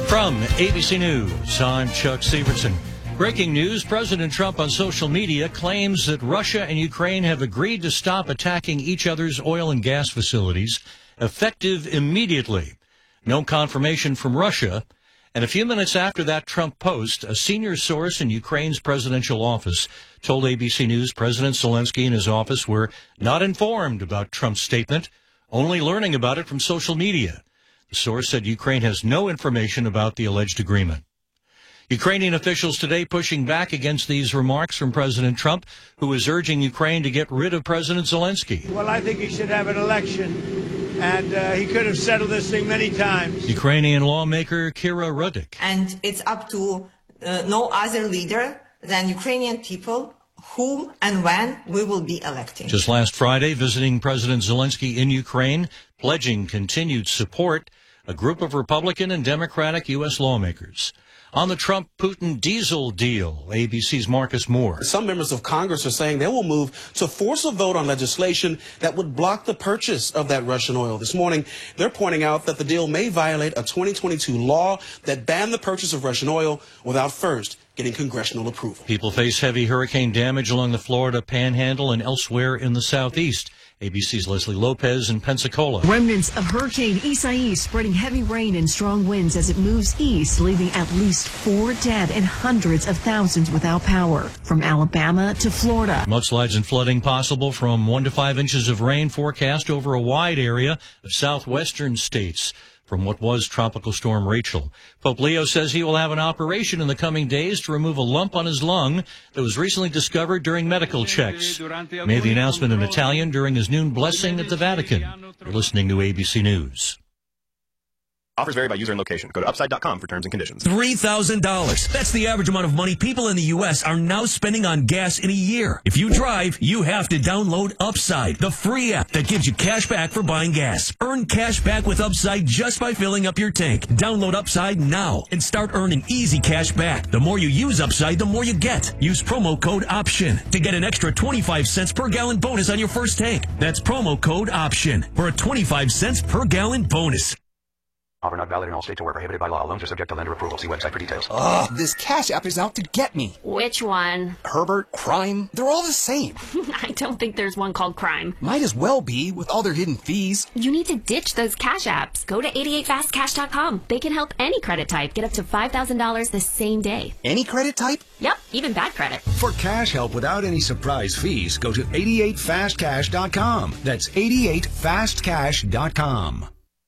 From ABC News, I'm Chuck Severson. Breaking news, President Trump on social media claims that Russia and Ukraine have agreed to stop attacking each other's oil and gas facilities, effective immediately. No confirmation from Russia. And a few minutes after that Trump post, a senior source in Ukraine's presidential office told ABC News President Zelensky and his office were not informed about Trump's statement, only learning about it from social media. The source said Ukraine has no information about the alleged agreement. Ukrainian officials today pushing back against these remarks from President Trump, who is urging Ukraine to get rid of President Zelensky. Well, I think he should have an election, and he could have settled this thing many times. Ukrainian lawmaker Kira Rudik. And it's up to no other leader than Ukrainian people whom and when we will be electing. Just last Friday, visiting President Zelensky in Ukraine, pledging continued support, a group of Republican and Democratic U.S. lawmakers. On the Trump-Putin diesel deal, ABC's Marcus Moore. Some members of Congress are saying they will move to force a vote on legislation that would block the purchase of that Russian oil. This morning, they're pointing out that the deal may violate a 2022 law that banned the purchase of Russian oil without first getting congressional approval. People face heavy hurricane damage along the Florida Panhandle and elsewhere in the southeast. ABC's Leslie Lopez in Pensacola. Remnants of Hurricane Isaias spreading heavy rain and strong winds as it moves east, leaving at least 4 dead and hundreds of thousands without power. From Alabama to Florida. Mudslides and flooding possible from 1 to 5 inches of rain forecast over a wide area of southwestern states from what was Tropical Storm Rachel. Pope Leo says he will have an operation in the coming days to remove a lump on his lung that was recently discovered during medical checks. Made the announcement in Italian during his noon blessing at the Vatican. You're listening to ABC News. Offers vary by user and location. Go to upside.com for terms and conditions. $3,000. That's the average amount of money people in the U.S. are now spending on gas in a year. If you drive, you have to download Upside, the free app that gives you cash back for buying gas. Earn cash back with Upside just by filling up your tank. Download Upside now and start earning easy cash back. The more you use Upside, the more you get. Use promo code OPTION to get an extra 25 cents per gallon bonus on your first tank. That's promo code OPTION for a 25 cents per gallon bonus. Offer not valid in all states or where prohibited by law. Loans are subject to lender approval. See website for details. Ugh, this Cash App is out to get me. Which one? Herbert, Crime, they're all the same. I don't think there's one called Crime. Might as well be, with all their hidden fees. You need to ditch those Cash Apps. Go to 88fastcash.com. They can help any credit type get up to $5,000 the same day. Any credit type? Yep, even bad credit. For cash help without any surprise fees, go to 88fastcash.com. That's 88fastcash.com.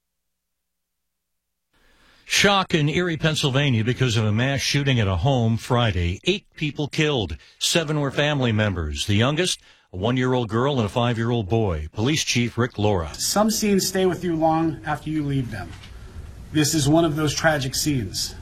Shock in Erie, Pennsylvania because of a mass shooting at a home Friday. 8 people killed. 7 were family members. The youngest, a 1-year-old girl and a 5-year-old boy. Police Chief Rick Laura. Some scenes stay with you long after you leave them. This is one of those tragic scenes.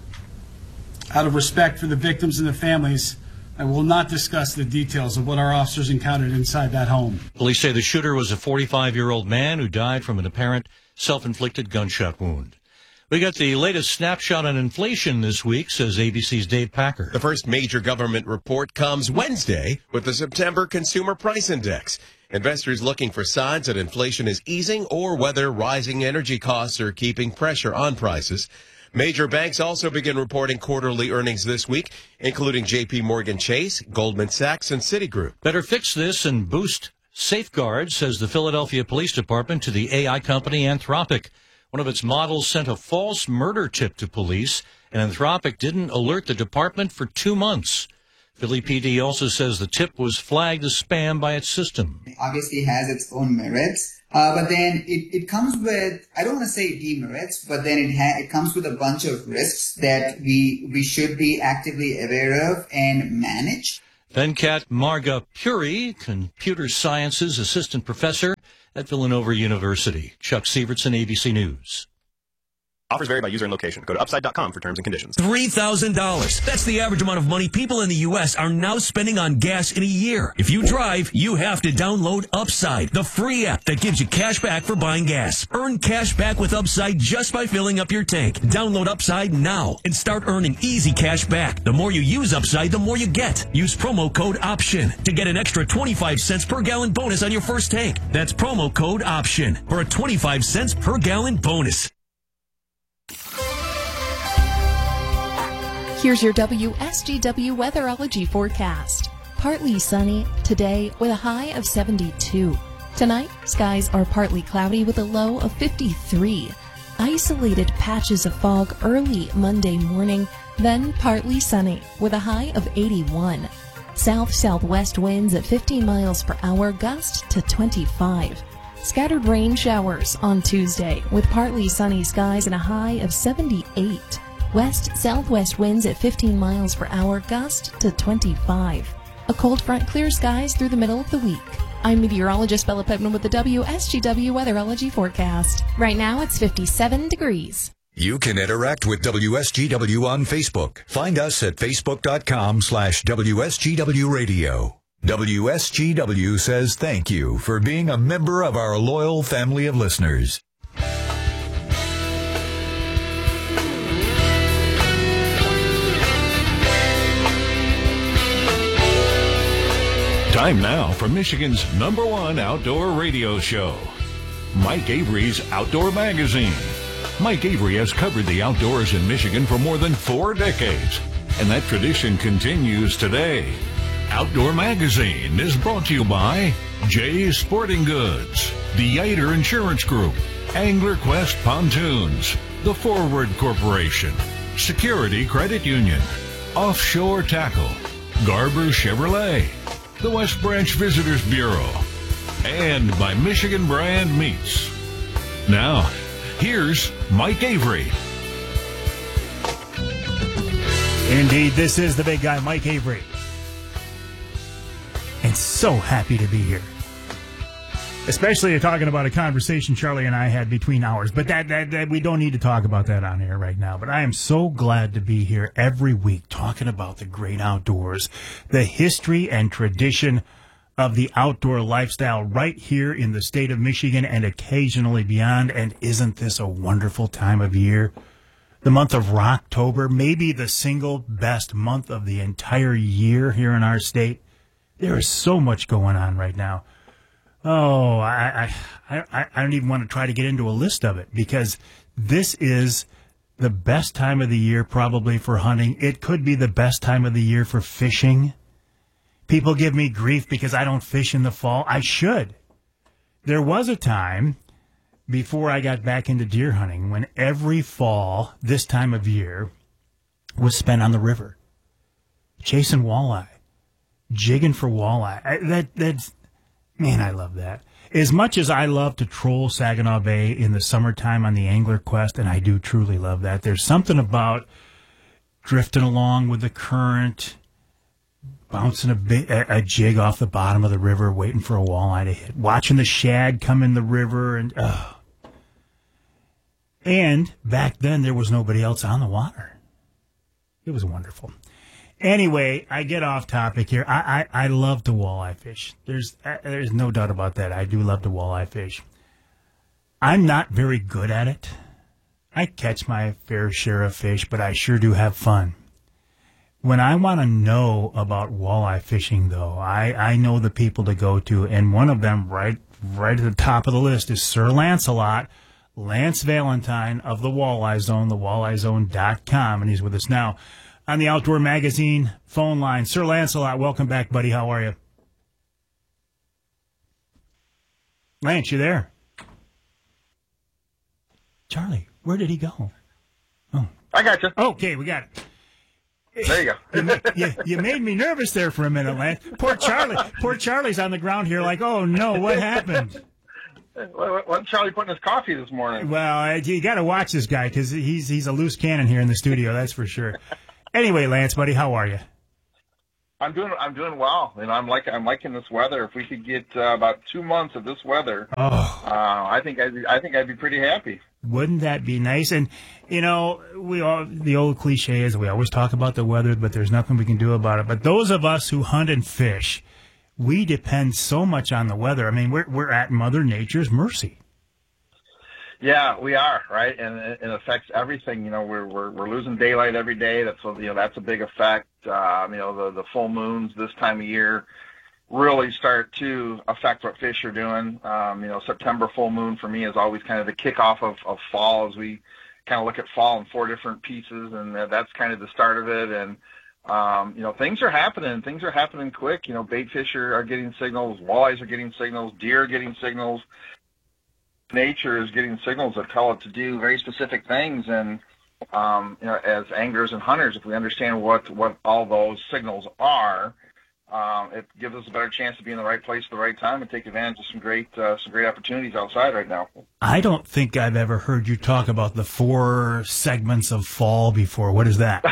Out of respect for the victims and the families, I will not discuss the details of what our officers encountered inside that home. Police say the shooter was a 45-year-old man who died from an apparent self-inflicted gunshot wound. We got the latest snapshot on inflation this week, says ABC's Dave Packer. The first major government report comes Wednesday with the September Consumer Price Index. Investors looking for signs that inflation is easing or whether rising energy costs are keeping pressure on prices. Major banks also begin reporting quarterly earnings this week, including J.P. Morgan Chase, Goldman Sachs, and Citigroup. Better fix this and boost safeguards, says the Philadelphia Police Department to the AI company Anthropic. One of its models sent a false murder tip to police, and Anthropic didn't alert the department for 2 months. Philly PD also says the tip was flagged as spam by its system. It obviously has its own merits, but then it comes with, I don't want to say demerits, but then it comes with a bunch of risks that we should be actively aware of and manage. Venkat Marga Puri, computer sciences assistant professor at Villanova University. Chuck Severson, ABC News. Offers vary by user and location. Go to upside.com for terms and conditions. $3,000. That's the average amount of money people in the U.S. are now spending on gas in a year. If you drive, you have to download Upside, the free app that gives you cash back for buying gas. Earn cash back with Upside just by filling up your tank. Download Upside now and start earning easy cash back. The more you use Upside, the more you get. Use promo code OPTION to get an extra 25 cents per gallon bonus on your first tank. That's promo code OPTION for a 25 cents per gallon bonus. Here's your WSGW weatherology forecast. Partly sunny today with a high of 72. Tonight, skies are partly cloudy with a low of 53. Isolated patches of fog early Monday morning, then partly sunny with a high of 81. South-southwest winds at 15 miles per hour, gust to 25. Scattered rain showers on Tuesday with partly sunny skies and a high of 78. West-southwest winds at 15 miles per hour, gust to 25. A cold front clears skies through the middle of the week. I'm meteorologist Bella Pittman with the WSGW weatherology forecast. Right now it's 57 degrees. You can interact with WSGW on Facebook. Find us at facebook.com/WSGW Radio. WSGW says thank you for being a member of our loyal family of listeners. Time now for Michigan's #1 outdoor radio show, Mike Avery's Outdoor Magazine. Mike Avery has covered the outdoors in Michigan for more than 4 decades, and that tradition continues today. Outdoor Magazine is brought to you by Jay's Sporting Goods, the Yater Insurance Group, Angler Quest Pontoons, the Forward Corporation, Security Credit Union, Offshore Tackle, Garber Chevrolet, the West Branch Visitors Bureau, and by Michigan Brand Meats. Now, here's Mike Avery. Indeed, this is the big guy, Mike Avery. And so happy to be here. Especially talking about a conversation Charlie and I had between hours. But that we don't need to talk about that on air right now. But I am so glad to be here every week talking about the great outdoors, the history and tradition of the outdoor lifestyle right here in the state of Michigan and occasionally beyond. And isn't this a wonderful time of year? The month of Rocktober, maybe the single best month of the entire year here in our state. There is so much going on right now. Oh, I don't even want to try to get into a list of it because this is the best time of the year probably for hunting. It could be the best time of the year for fishing. People give me grief because I don't fish in the fall. I should. There was a time before I got back into deer hunting when every fall, this time of year, was spent on the river, chasing walleye, jigging for walleye. That's... Man, I love that. As much as I love to troll Saginaw Bay in the summertime on the Angler Quest, and I do truly love that, there's something about drifting along with the current, bouncing a jig off the bottom of the river, waiting for a walleye to hit, watching the shad come in the river, and back then there was nobody else on the water. It was wonderful. Anyway, I get off topic here. I love to walleye fish. There's no doubt about that. I do love to walleye fish. I'm not very good at it. I catch my fair share of fish, but I sure do have fun. When I want to know about walleye fishing, though, I know the people to go to, and one of them right at the top of the list is Sir Lancelot, Lance Valentine of the Walleye Zone, thewalleyezone.com, and he's with us now on the Outdoor Magazine phone line. Sir Lancelot, welcome back, buddy. How are you? Lance, you there? Charlie, where did he go? Oh, I got you. Okay, we got it. There you go. you made me nervous there for a minute, Lance. Poor Charlie. Poor Charlie's on the ground here like, oh, no, what happened? What's Charlie putting his coffee this morning? Well, you got to watch this guy because he's a loose cannon here in the studio, that's for sure. Anyway, Lance, buddy, how are you? I'm doing well. You know, I'm liking this weather. If we could get about 2 months of this weather, I think I'd be pretty happy. Wouldn't that be nice? And you know, the old cliche is we always talk about the weather, but there's nothing we can do about it. But those of us who hunt and fish, we depend so much on the weather. I mean, we're at Mother Nature's mercy. Yeah, we are, right, and it affects everything. You know, we're losing daylight every day. That's a big effect. The full moons this time of year really start to affect what fish are doing. September full moon for me is always kind of the kickoff of fall as we kind of look at fall in 4 different pieces, and that's kind of the start of it. And things are happening. Things are happening quick. Bait fish are getting signals, walleyes are getting signals, deer are getting signals. Nature is getting signals that tell it to do very specific things. And as anglers and hunters, if we understand what all those signals are, it gives us a better chance to be in the right place at the right time and take advantage of some great opportunities outside right now. I don't think I've ever heard you talk about the 4 segments of fall before. What is that?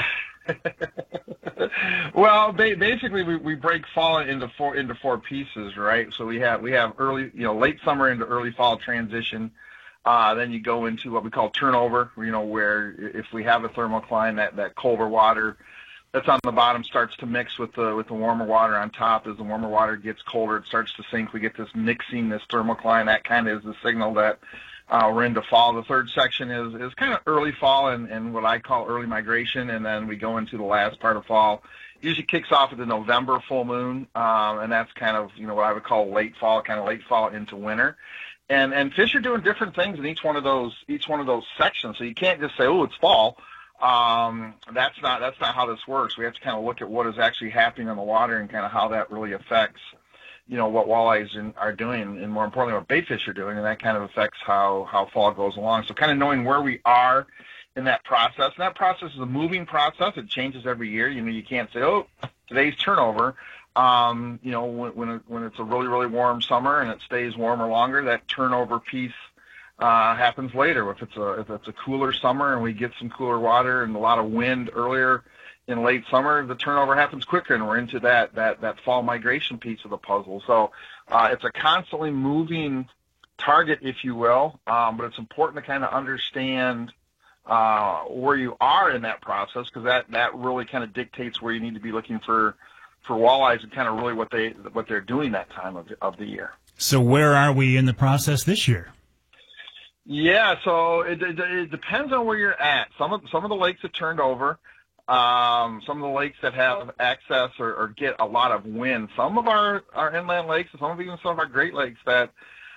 Well, basically we break fall into four pieces, right? So we have early, late summer into early fall transition. Then you go into what we call turnover, where if we have a thermocline, that colder water that's on the bottom starts to mix with the warmer water on top. As the warmer water gets colder, it starts to sink. We get this mixing, this thermocline. That kind of is the signal that we're into fall. The third section is kind of early fall and what I call early migration, and then we go into the last part of fall. Usually kicks off at the November full moon, and that's kind of what I would call late fall, kind of late fall into winter. And fish are doing different things in each one of those sections. So you can't just say, oh, it's fall. That's not how this works. We have to kind of look at what is actually happening in the water and kind of how that really affects, what walleyes are doing, and more importantly, what baitfish are doing, and that kind of affects how fall goes along. So kind of knowing where we are in that process. And that process is a moving process. It changes every year. You can't say, oh, today's turnover. When it's a really, really warm summer and it stays warmer longer, that turnover piece happens later. If it's a cooler summer and we get some cooler water and a lot of wind earlier in late summer, the turnover happens quicker, and we're into that fall migration piece of the puzzle. So it's a constantly moving target, if you will, but it's important to kind of understand where you are in that process, because that really kind of dictates where you need to be looking for walleyes and kind of really what they're doing that time of the year. So where are we in the process this year? Yeah, so it depends on where you're at. Some of the lakes have turned over. Some of the lakes that have access or get a lot of wind. Some of our inland lakes, and some of our Great Lakes that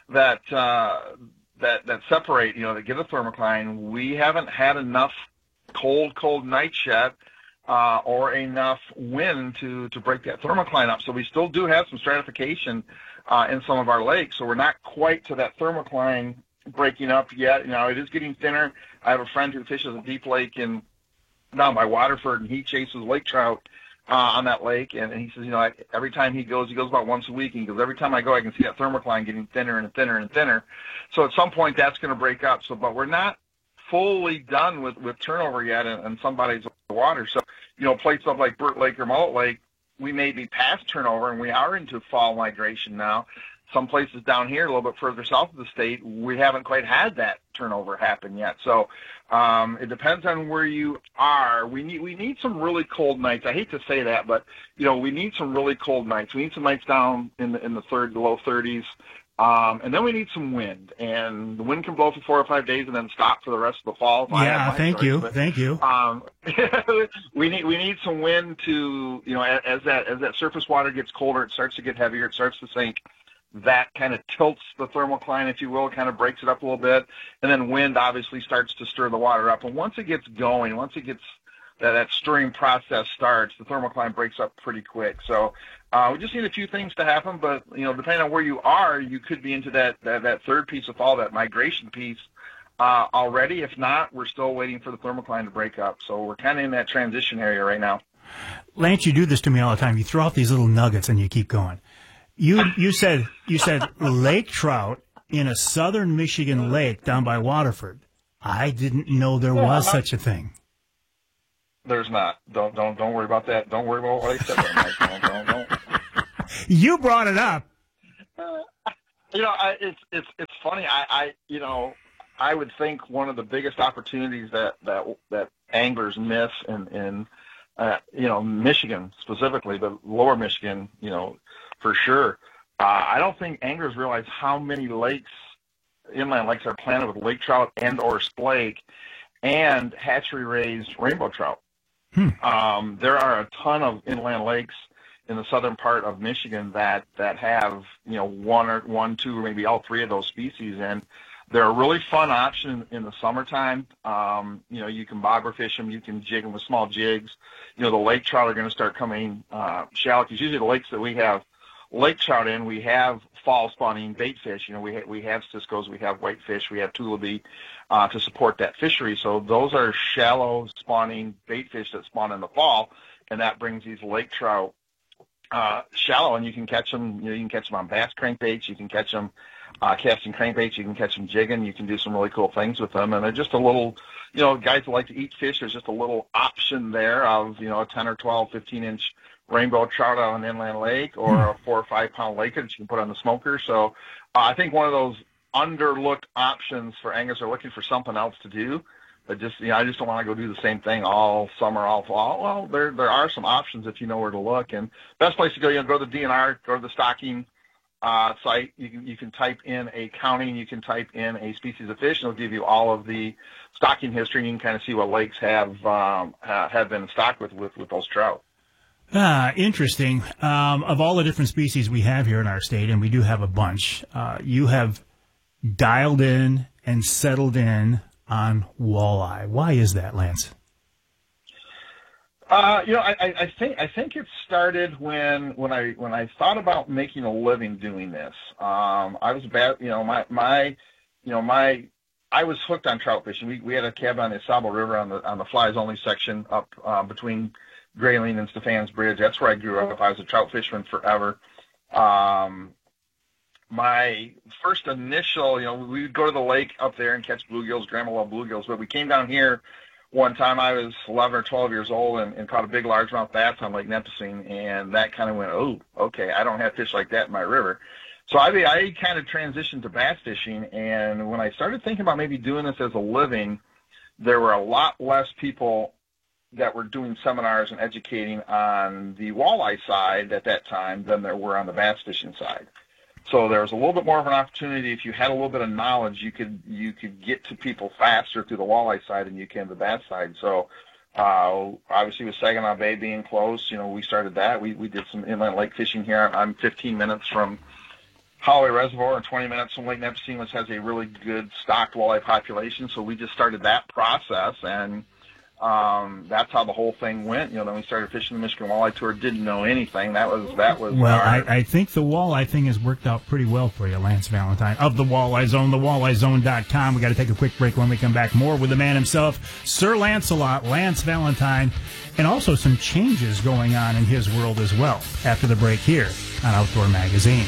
separate, that get a thermocline, we haven't had enough cold nights yet, or enough wind to break that thermocline up. So we still do have some stratification in some of our lakes. So we're not quite to that thermocline breaking up yet. It is getting thinner. I have a friend who fishes a deep lake down by Waterford, and he chases lake trout on that lake. And he says, every time he goes about once a week, and he goes, every time I go, I can see that thermocline getting thinner and thinner and thinner. So at some point that's going to break up. But we're not fully done with turnover yet in some bodies of water. So, places up like Burt Lake or Mullet Lake, we may be past turnover, and we are into fall migration now. Some places down here, a little bit further south of the state, we haven't quite had that turnover happen yet. So it depends on where you are. We need some really cold nights. I hate to say that, but we need some really cold nights. We need some nights down in the low 30s. And then we need some wind, and the wind can blow for 4 or 5 days and then stop for the rest of the fall. Thank you. We need some wind to, as that surface water gets colder, it starts to get heavier, it starts to sink. That kind of tilts the thermocline, if you will, kind of breaks it up a little bit, and then wind obviously starts to stir the water up. And once it gets going, that stirring process starts, the thermocline breaks up pretty quick. So we just need a few things to happen, but depending on where you are, you could be into that third piece of fall, that migration piece already. If not, we're still waiting for the thermocline to break up. So we're kind of in that transition area right now. Lance, you do this to me all the time. You throw out these little nuggets and you keep going. You said lake trout in a southern Michigan lake down by Waterford. I didn't know there was such a thing. There's not. Don't worry about that. Don't worry about what I said. Don't. You brought it up. It's funny. I would think one of the biggest opportunities that anglers miss in Michigan specifically, but lower Michigan, for sure. I don't think anglers realize how many inland lakes are planted with lake trout and or splake and hatchery raised rainbow trout. There are a ton of inland lakes in the southern part of Michigan that have one, two, or maybe all three of those species, and They're a really fun option in the summertime. You can bobber fish them, you can jig them with small jigs. The lake trout are going to start coming shallow, because usually the lakes that we have lake trout in, we have fall spawning bait fish. We have ciscos, we have whitefish, we have tulaby to support that fishery. So those are shallow spawning bait fish that spawn in the fall, and that brings these lake trout shallow, and you can catch them. You can catch them on bass crankbaits, you can catch them casting crankbaits, you can catch them jigging, you can do some really cool things with them. And they're just a little, guys that like to eat fish, there's just a little option there of, a 10 or 12, 15-inch rainbow trout out on an inland lake, or a 4 or 5 pound lake that you can put on the smoker. So I think one of those underlooked options for anglers are looking for something else to do. But I just don't want to go do the same thing all summer, all fall. Well, there are some options if you know where to look. And best place to go, go to the DNR, go to the stocking site. You can type in a county, and you can type in a species of fish, and it'll give you all of the stocking history, and you can kind of see what lakes have been stocked with those trout. Interesting. Of all the different species we have here in our state, and we do have a bunch, you have dialed in and settled in walleye. Why is that, Lance? I think it started when I thought about making a living doing this. I was I was hooked on trout fishing. We had a cabin on the Sabo River on the flies only section up between Grayling and Stefan's Bridge. That's where I grew up. I was a trout fisherman forever. My first initial, we would go to the lake up there and catch bluegills. Grandma loved bluegills, but we came down here one time. I was 11 or 12 years old and caught a big largemouth bass on Lake Nipissing, and that kind of went, oh, okay, I don't have fish like that in my river. So I kind of transitioned to bass fishing, and when I started thinking about maybe doing this as a living, there were a lot less people that were doing seminars and educating on the walleye side at that time than there were on the bass fishing side. So there was a little bit more of an opportunity. If you had a little bit of knowledge, you could get to people faster through the walleye side than you can the bass side. So obviously with Saginaw Bay being close, we started that. We did some inland lake fishing here. I'm 15 minutes from Holloway Reservoir and 20 minutes from Lake Nipissing, which has a really good stocked walleye population. So we just started that process, and that's how the whole thing went. Then we started fishing the Michigan Walleye Tour. Didn't know anything. That was. Well, I think the walleye thing has worked out pretty well for you, Lance Valentine of the Walleye Zone, thewalleyezone.com. We got to take a quick break. When we come back, more with the man himself, Sir Lancelot, Lance Valentine, and also some changes going on in his world as well. After the break here on Outdoor Magazine.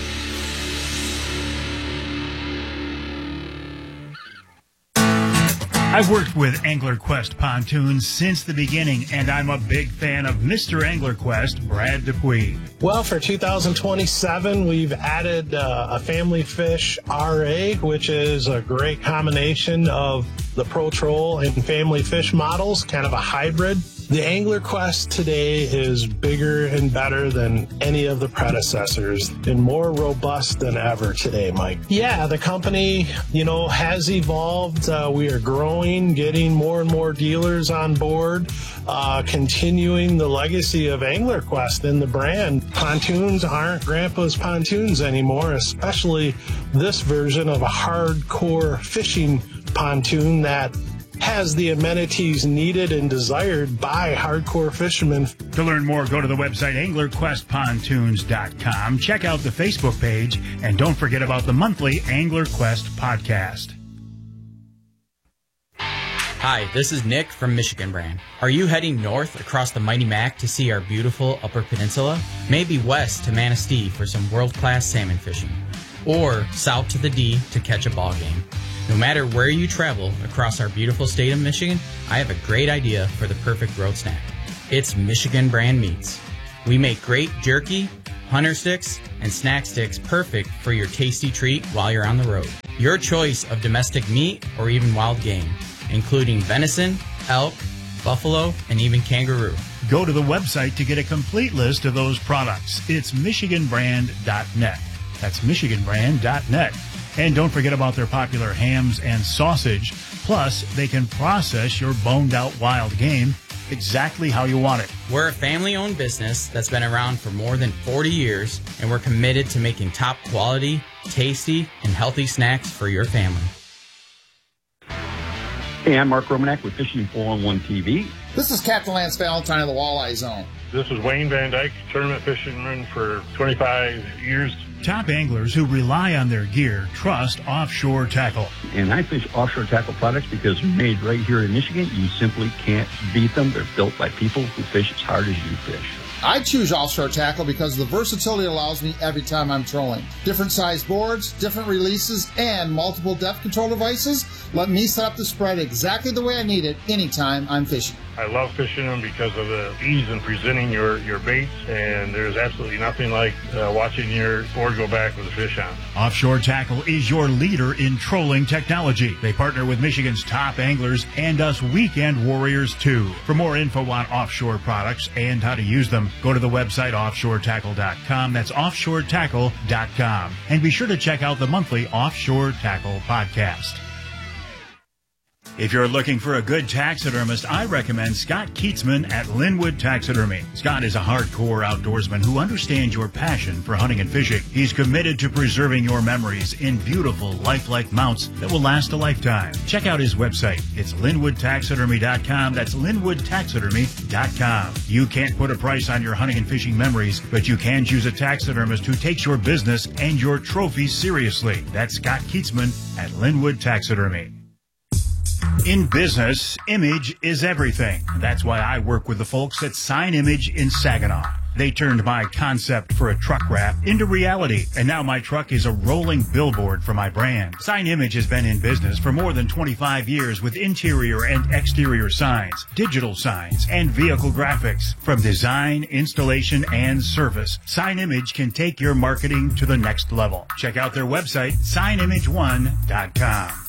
I've worked with Angler Quest pontoons since the beginning, and I'm a big fan of Mr. Angler Quest, Brad Dupuis. Well, for 2027, we've added a family fish RA, which is a great combination of the Pro Troll and family fish models, kind of a hybrid. The Angler Quest today is bigger and better than any of the predecessors and more robust than ever today, Mike. Yeah, the company, has evolved. We are growing, getting more and more dealers on board, continuing the legacy of Angler Quest and the brand. Pontoons aren't Grandpa's pontoons anymore, especially this version of a hardcore fishing pontoon that has the amenities needed and desired by hardcore fishermen. To learn more, go to the website anglerquestpontoons.com. Check out the Facebook page, and don't forget about the monthly Angler Quest podcast. Hi, this is Nick from Michigan Brand. Are you heading north across the Mighty Mac to see our beautiful Upper Peninsula? Maybe west to Manistee for some world-class salmon fishing? Or south to the D to catch a ball game? No matter where you travel across our beautiful state of Michigan, I have a great idea for the perfect road snack. It's Michigan Brand Meats. We make great jerky, hunter sticks, and snack sticks perfect for your tasty treat while you're on the road. Your choice of domestic meat or even wild game, including venison, elk, buffalo, and even kangaroo. Go to the website to get a complete list of those products. It's michiganbrand.net. That's michiganbrand.net. And don't forget about their popular hams and sausage. Plus, they can process your boned-out wild game exactly how you want it. We're a family-owned business that's been around for more than 40 years, and we're committed to making top quality, tasty, and healthy snacks for your family. Hey, I'm Mark Romanek with Fishing 411 TV. This is Captain Lance Valentine of the Walleye Zone. This is Wayne Van Dyke, tournament fisherman for 25 years. Top anglers who rely on their gear trust Offshore Tackle. And I fish Offshore Tackle products because they're made right here in Michigan. You simply can't beat them. They're built by people who fish as hard as you fish. I choose Offshore Tackle because the versatility allows me every time I'm trolling. Different size boards, different releases, and multiple depth control devices let me set up the spread exactly the way I need it anytime I'm fishing. I love fishing them because of the ease in presenting your baits, and there's absolutely nothing like watching your board go back with a fish on. Offshore Tackle is your leader in trolling technology. They partner with Michigan's top anglers and us weekend warriors too. For more info on offshore products and how to use them, go to the website offshoretackle.com. That's offshoretackle.com. And be sure to check out the monthly Offshore Tackle podcast. If you're looking for a good taxidermist, I recommend Scott Keatsman at Linwood Taxidermy. Scott is a hardcore outdoorsman who understands your passion for hunting and fishing. He's committed to preserving your memories in beautiful, lifelike mounts that will last a lifetime. Check out his website. It's linwoodtaxidermy.com. That's linwoodtaxidermy.com. You can't put a price on your hunting and fishing memories, but you can choose a taxidermist who takes your business and your trophies seriously. That's Scott Keatsman at Linwood Taxidermy. In business, image is everything. That's why I work with the folks at Sign Image in Saginaw. They turned my concept for a truck wrap into reality, and now my truck is a rolling billboard for my brand. Sign Image has been in business for more than 25 years with interior and exterior signs, digital signs, and vehicle graphics. From design, installation, and service, Sign Image can take your marketing to the next level. Check out their website, signimage1.com.